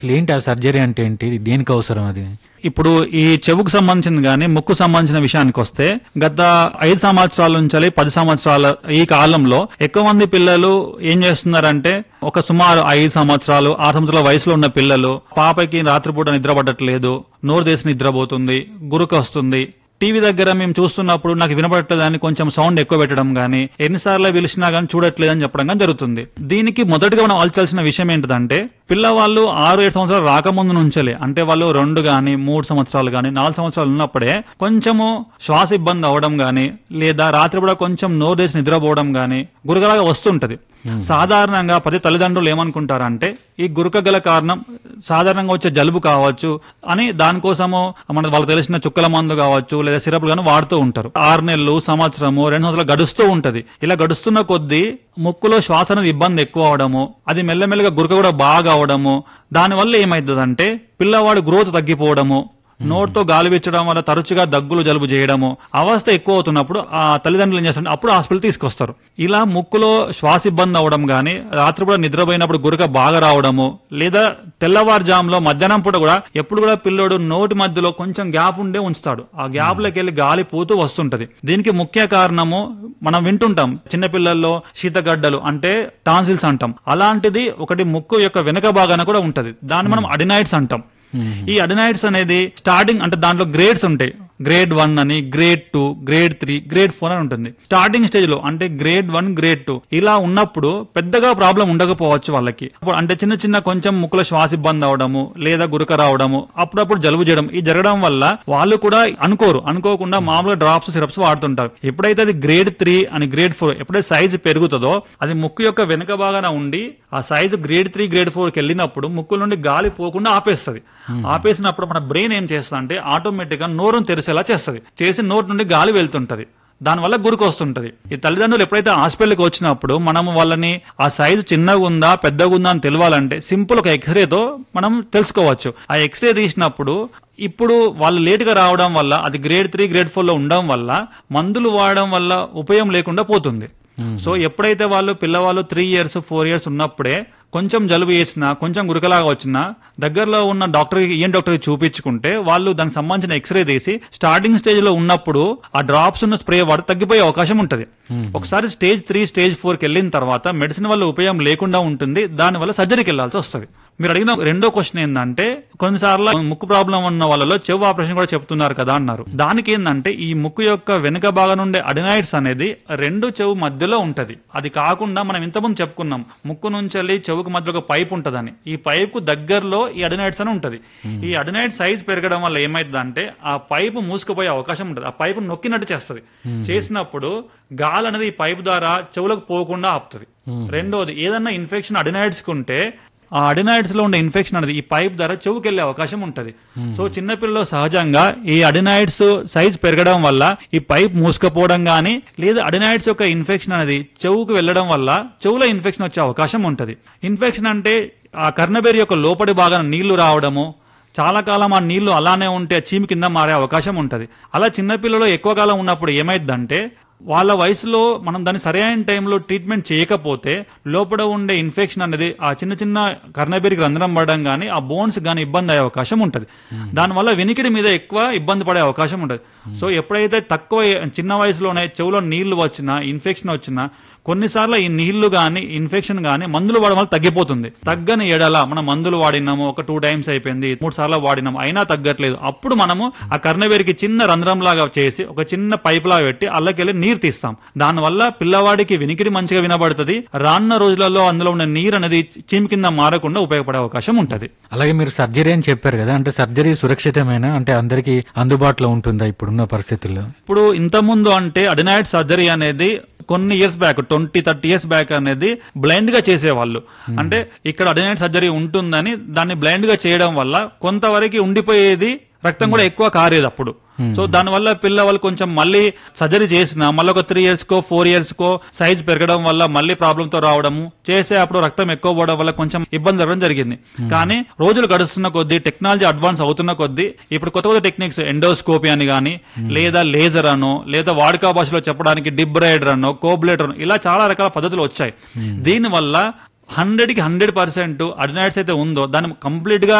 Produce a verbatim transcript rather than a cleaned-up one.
ఏంటి ఆ సర్జరీ అంటే ఏంటి, దేనికి అవసరం అది? ఇప్పుడు ఈ చెవుకు సంబంధించింది కానీ ముక్కు సంబంధించిన విషయానికి వస్తే గత ఐదు సంవత్సరాల నుంచి పది సంవత్సరాల ఈ కాలంలో ఎక్కువ మంది పిల్లలు ఏం చేస్తున్నారంటే ఒక సుమారు ఐదు సంవత్సరాలు ఆరు సంవత్సరాల వయసులో ఉన్న పిల్లలు పాపకి రాత్రిపూట నిద్ర పడట్లేదు, నోరు తీసి నిద్రపోతుంది, గురుక వస్తుంది. టీవీ దగ్గర మేము చూస్తున్నప్పుడు నాకు వినపడట్లేదని కొంచెం సౌండ్ ఎక్కువ పెట్టడం గానీ, ఎన్నిసార్లు పిలిచినా గానీ చూడట్లేదని చెప్పడం కానీ జరుగుతుంది. దీనికి మొదటిగా మనం ఆలోచించాల్సిన విషయం ఏంటిదంటే పిల్లవాళ్ళు ఆరు ఏడు సంవత్సరాలు రాకముందు నుంచే, అంటే వాళ్ళు రెండు గాని మూడు సంవత్సరాలు గాని నాలుగు సంవత్సరాలు ఉన్నప్పుడే కొంచెము శ్వాస ఇబ్బంది అవడం గాని, లేదా రాత్రి కూడా కొంచెం నోరు తీసి నిద్రపోవడం గాని గురకలాగా వస్తుంటది. సాధారణంగా ప్రతి తల్లిదండ్రులు ఏమనుకుంటారంటే ఈ గురక గల కారణం సాధారణంగా వచ్చే జలుబు కావచ్చు అని దానికోసము మన వాళ్ళకి తెలిసిన చుక్కల మందు కావచ్చు లేదా సిరప్ గాను వాడుతూ ఉంటారు. ఆరు నెలలు, సంవత్సరము, రెండు సంవత్సరాలు గడుస్తూ ఉంటది. ఇలా గడుస్తున్న కొద్దీ ముక్కులో శ్వాస అనేది ఇబ్బంది ఎక్కువ అవడము, అది మెల్లమెల్లగా గురక కూడా బాగా అవడము, దానివల్ల ఏమైతుందంటే పిల్లవాడు గ్రోత్ తగ్గిపోవడము, నోట్తో గాలి వీచడం వల్ల తరచుగా దగ్గులు జలుబు చేయడము, అవస్థ ఎక్కువ అవుతున్నప్పుడు ఆ తల్లిదండ్రులు ఏం చేస్తారు, అప్పుడు హాస్పిటల్ తీసుకొస్తారు. ఇలా ముక్కులో శ్వాస ఇబ్బంది అవడం గానీ, రాత్రి కూడా నిద్రపోయినప్పుడు గురక బాగా రావడము, లేదా తెల్లవారుజాములో మధ్యాహ్నం పూట కూడా ఎప్పుడు కూడా పిల్లోడు నోటి మధ్యలో కొంచెం గ్యాప్ ఉండే ఉంచుతాడు. ఆ గ్యాప్ లోకి వెళ్ళి గాలి పోతూ వస్తుంటది. దీనికి ముఖ్య కారణము మనం వింటుంటాం చిన్నపిల్లల్లో శీతగడ్డలు అంటే టాన్సిల్స్ అంటాం. అలాంటిది ఒకటి ముక్కు యొక్క వెనుక భాగాన కూడా ఉంటది. దాన్ని మనం అడినాయిడ్స్ అంటాం. ఈ అడినాయిడ్స్ అనేది స్టార్టింగ్ అంటే దాంట్లో గ్రేడ్స్ ఉంటాయి. గ్రేడ్ వన్ అని, grade two, grade three, grade four అని ఉంటుంది. స్టార్టింగ్ స్టేజ్ లో అంటే గ్రేడ్ వన్, గ్రేడ్ టూ ఇలా ఉన్నప్పుడు పెద్దగా ప్రాబ్లం ఉండకపోవచ్చు వాళ్ళకి. అంటే చిన్న చిన్న కొంచెం ముక్కులో శ్వాస ఇబ్బంది అవడము, లేదా గురక రావడము, అప్పుడప్పుడు జలుబు చేయడం, ఈ జరగడం వల్ల వాళ్ళు కూడా అనుకోరు, అనుకోకుండా మామూలుగా డ్రాప్స్, సిరప్స్ వాడుతుంటారు. ఎప్పుడైతే అది గ్రేడ్ త్రీ అని, గ్రేడ్ ఫోర్ ఎప్పుడైతే సైజు పెరుగుతుందో అది ముక్కు యొక్క వెనుక భాగాన ఉండి ఆ size grade three, grade four కి వెళ్ళినప్పుడు ముక్కు నుండి గాలి పోకుండా ఆపేస్తుంది. ఆపేసినప్పుడు మన బ్రెయిన్ ఏం చేస్తుంది అంటే ఆటోమేటిక్ గా నోరును తెరిసేలా చేస్తుంది. చేసి నోటి నుండి గాలి వెళ్తుంటది. దానివల్ల గురికి వస్తుంటది. ఈ తల్లిదండ్రులు ఎప్పుడైతే హాస్పిటల్కి వచ్చినప్పుడు మనం వాళ్ళని ఆ సైజు చిన్నగా ఉందా పెద్దగా ఉందా అని తెలియాలంటే సింపుల్ ఒక ఎక్స్రేతో మనం తెలుసుకోవచ్చు. ఆ ఎక్స్రే తీసినప్పుడు ఇప్పుడు వాళ్ళు లేట్ గా రావడం వల్ల అది గ్రేడ్ త్రీ, గ్రేడ్ ఫోర్ లో ఉండడం వల్ల మందులు వాడడం వల్ల ఉపయోగం లేకుండా పోతుంది. సో ఎప్పుడైతే వాళ్ళు పిల్లవాళ్ళు త్రీ ఇయర్స్ ఫోర్ ఇయర్స్ ఉన్నప్పుడే కొంచెం జలుబు చేసినా, కొంచెం గురకలాగా వచ్చినా దగ్గరలో ఉన్న డాక్టర్కి ఈఎన్ డాక్టర్కి చూపించుకుంటే వాళ్ళు దానికి సంబంధించిన ఎక్స్రే తీసి స్టార్టింగ్ స్టేజ్ లో ఉన్నప్పుడు ఆ డ్రాప్స్ ఉన్న స్ప్రే వాడు తగ్గిపోయే అవకాశం ఉంటుంది. ఒకసారి స్టేజ్ త్రీ, స్టేజ్ ఫోర్ కి వెళ్ళిన తర్వాత మెడిసిన్ వల్ల ఉపయోగం లేకుండా ఉంటుంది. దానివల్ల సర్జరీకి వెళ్లాల్సి వస్తుంది. మీరు అడిగిన రెండో క్వశ్చన్ ఏంటంటే కొన్నిసార్లు ముక్కు ప్రాబ్లం ఉన్న వాళ్ళలో చెవు ఆపరేషన్ కూడా చెప్తున్నారు కదా అన్నారు. దానికి ఏంటంటే ఈ ముక్కు యొక్క వెనుక భాగం నుండే అడినాయిడ్స్ అనేది రెండు చెవు మధ్యలో ఉంటది. అది కాకుండా మనం ఇంతకుముందు చెప్పుకున్నాం ముక్కు నుంచి వెళ్ళి చెవుకు మధ్యలో ఒక పైప్ ఉంటదని. ఈ పైప్ కు దగ్గరలో ఈ అడినాయిడ్స్ అని ఉంటది. ఈ అడినాయిడ్ సైజ్ పెరగడం వల్ల ఏమైందంటే ఆ పైపు మూసుకుపోయే అవకాశం ఉంటది. ఆ పైపు నొక్కినట్టు చేస్తుంది. చేసినప్పుడు గాలి అనేది ఈ పైపు ద్వారా చెవులకు పోకుండా ఆపుతుంది. రెండోది ఏదన్నా ఇన్ఫెక్షన్ అడినాయిడ్స్ కు ఉంటే ఆ అడినాయిడ్స్ లో ఉండే ఇన్ఫెక్షన్ అనేది ఈ పైప్ ద్వారా చెవుకి వెళ్లే అవకాశం ఉంటది. సో చిన్నపిల్లలు సహజంగా ఈ అడినాయిడ్స్ సైజ్ పెరగడం వల్ల ఈ పైప్ మూసుకపోవడం గానీ, లేదా అడినాయిడ్స్ యొక్క ఇన్ఫెక్షన్ అనేది చెవుకు వెళ్లడం వల్ల చెవులో ఇన్ఫెక్షన్ వచ్చే అవకాశం ఉంటది. ఇన్ఫెక్షన్ అంటే ఆ కర్ణబేరి యొక్క లోపలి భాగాన నీళ్లు రావడము, చాలా కాలం ఆ నీళ్లు అలానే ఉంటే చీమి కింద మారే అవకాశం ఉంటది. అలా చిన్నపిల్లలు ఎక్కువ కాలం ఉన్నప్పుడు ఏమైందంటే వాళ్ళ వయసులో మనం దాన్ని సరైన టైంలో ట్రీట్మెంట్ చేయకపోతే లోపల ఉండే ఇన్ఫెక్షన్ అనేది ఆ చిన్న చిన్న కర్ణబేరికి రంధ్రం పడడం కానీ ఆ బోన్స్ కానీ ఇబ్బంది అయ్యే అవకాశం ఉంటుంది. దానివల్ల వినికిడి మీద ఎక్కువ ఇబ్బంది పడే అవకాశం ఉంటుంది. సో ఎప్పుడైతే తక్కువ చిన్న వయసులోనే చెవులో నీళ్లు వచ్చినా, ఇన్ఫెక్షన్ వచ్చినా కొన్నిసార్లు ఈ నీళ్లు గానీ ఇన్ఫెక్షన్ గానీ మందులు వాడడం వల్ల తగ్గిపోతుంది. తగ్గని ఎడల మనం మందులు వాడినాము, ఒక టూ టైమ్స్ అయిపోయింది, మూడు సార్లు వాడినాము, అయినా తగ్గట్లేదు, అప్పుడు మనము ఆ కర్ణబేరికి చిన్న రంధ్రం లాగా చేసి ఒక చిన్న పైప్ లాగా పెట్టి అల్లకెళ్ళి నీరు తీస్తాం. దానివల్ల పిల్లవాడికి వినికిడి మంచిగా వినబడుతుంది. రానున్న రోజులలో అందులో ఉన్న నీరు అనేది చీమి కింద మారకుండా ఉపయోగపడే అవకాశం ఉంటది. అలాగే మీరు సర్జరీ అని చెప్పారు కదా, అంటే సర్జరీ సురక్షితమైన అంటే అందరికి అందుబాటులో ఉంటుందా ఇప్పుడున్న పరిస్థితుల్లో? ఇప్పుడు ఇంత ముందు అంటే అడినాయిడ్ సర్జరీ అనేది కొన్ని years back twenty thirty years back అనేది బ్లైండ్ గా చేసేవాళ్ళు. అంటే ఇక్కడ అడినాయిడ్ సర్జరీ ఉంటుందని దాన్ని బ్లైండ్ గా చేయడం వల్ల కొంతవరకు ఉండిపోయేది, రక్తం కూడా ఎక్కువ కారేది అప్పుడు. సో దానివల్ల పిల్లవాళ్ళు కొంచెం మళ్ళీ సర్జరీ చేసిన మళ్ళీ ఒక త్రీ ఇయర్స్ కో ఫోర్ ఇయర్స్ కో సైజ్ పెరగడం వల్ల మళ్ళీ ప్రాబ్లమ్ తో రావడము, చేసే అప్పుడు రక్తం ఎక్కువ పోవడం వల్ల కొంచెం ఇబ్బంది జరగడం జరిగింది. కానీ రోజులు గడుస్తున్న కొద్దీ, టెక్నాలజీ అడ్వాన్స్ అవుతున్న కొద్దీ ఇప్పుడు కొత్త కొత్త టెక్నిక్స్ ఎండోస్కోపీ అని కానీ, లేదా లేజర్ అనో, లేదా వాడుక భాషలో చెప్పడానికి డిబ్రైడర్ అనో, కోబ్లేటర్ అనో, ఇలా చాలా రకాల పద్ధతులు వచ్చాయి. దీనివల్ల హండ్రెడ్ కి హండ్రెడ్ పర్సెంట్ అడినాయిడ్స్ అయితే ఉందో దాన్ని కంప్లీట్ గా